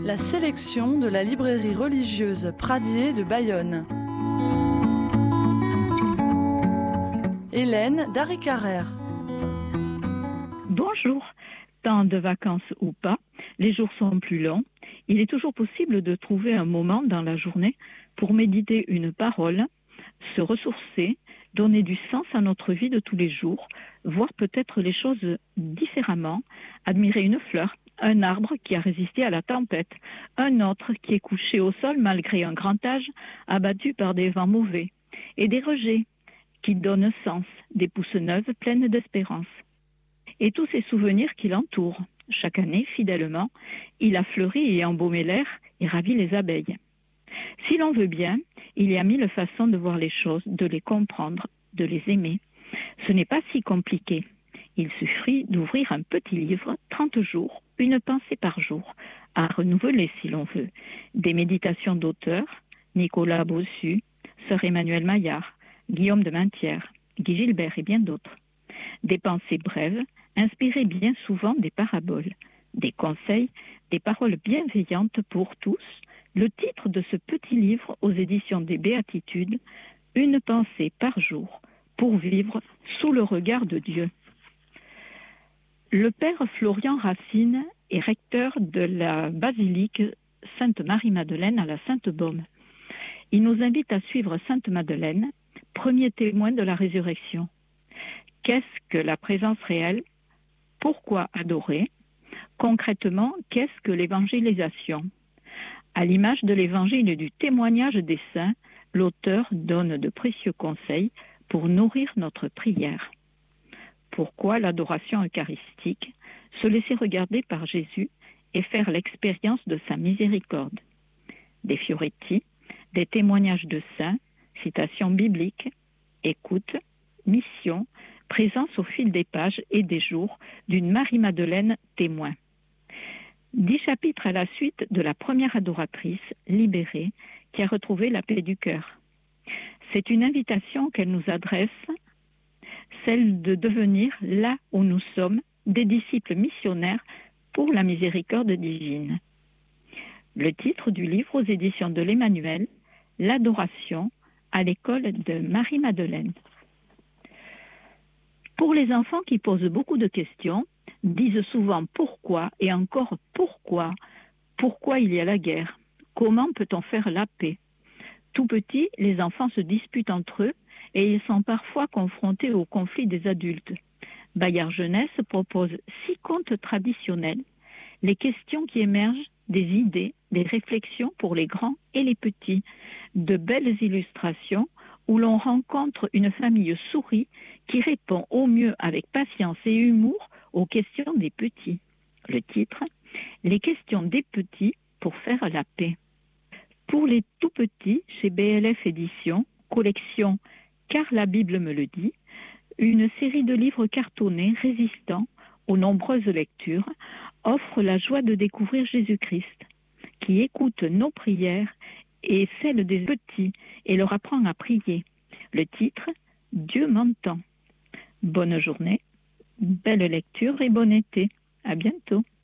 La sélection de la librairie religieuse Pradier de Bayonne. Hélène Darry-Carrère. Bonjour. Temps de vacances ou pas, les jours sont plus longs. Il est toujours possible de trouver un moment dans la journée pour méditer une parole, se ressourcer, donner du sens à notre vie de tous les jours, voir peut-être les choses différemment, admirer une fleur, un arbre qui a résisté à la tempête, un autre qui est couché au sol malgré un grand âge, abattu par des vents mauvais, et des rejets qui donnent sens, des pousses neuves pleines d'espérance. Et tous ces souvenirs qui l'entourent. Chaque année, fidèlement, il a fleuri et embaumé l'air et ravi les abeilles. Si l'on veut bien, il y a 1000 façons de voir les choses, de les comprendre, de les aimer. Ce n'est pas si compliqué. Il suffit d'ouvrir un petit livre, 30 jours, une pensée par jour, à renouveler si l'on veut. Des méditations d'auteurs, Nicolas Bossu, Sœur Emmanuelle Maillard, Guillaume de Maintière, Guy Gilbert et bien d'autres. Des pensées brèves, inspirées bien souvent des paraboles, des conseils, des paroles bienveillantes pour tous. Le titre de ce petit livre aux éditions des Béatitudes, Une pensée par jour pour vivre sous le regard de Dieu. Le père Florian Racine est recteur de la basilique Sainte-Marie-Madeleine à la Sainte-Baume. Il nous invite à suivre Sainte Madeleine, premier témoin de la résurrection. Qu'est-ce que la présence réelle? Pourquoi adorer? Concrètement, qu'est-ce que l'évangélisation? À l'image de l'évangile et du témoignage des saints, l'auteur donne de précieux conseils pour nourrir notre prière. Pourquoi l'adoration eucharistique? Se laisser regarder par Jésus et faire l'expérience de sa miséricorde. Des Fioretti, des témoignages de saints, citations bibliques, écoute, mission, présence au fil des pages et des jours d'une Marie-Madeleine témoin. 10 chapitres à la suite de la première adoratrice libérée qui a retrouvé la paix du cœur. C'est une invitation qu'elle nous adresse, celle de devenir là où nous sommes, des disciples missionnaires pour la miséricorde divine. Le titre du livre aux éditions de l'Emmanuel, L'adoration à l'école de Marie-Madeleine. Pour les enfants qui posent beaucoup de questions, disent souvent pourquoi et encore pourquoi il y a la guerre, comment peut-on faire la paix. Tout petit, les enfants se disputent entre eux et ils sont parfois confrontés au conflit des adultes. Bayard Jeunesse propose 6 contes traditionnels, les questions qui émergent, des idées, des réflexions pour les grands et les petits, de belles illustrations où l'on rencontre une famille souris qui répond au mieux avec patience et humour aux questions des petits. Le titre, Les questions des petits pour faire la paix. Pour les tout petits, chez BLF Éditions, collection Car la Bible me le dit, une série de livres cartonnés résistants aux nombreuses lectures offre la joie de découvrir Jésus-Christ, qui écoute nos prières et celles des petits et leur apprend à prier. Le titre, Dieu m'entend. Bonne journée, belle lecture et bon été. À bientôt.